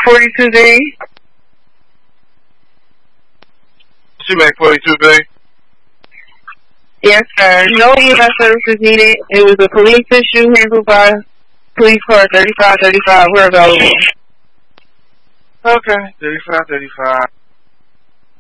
42B. She make 42B? Yes, sir. No EMS services needed. It was a police issue handled by police car 3535. We're available. Okay, 3535.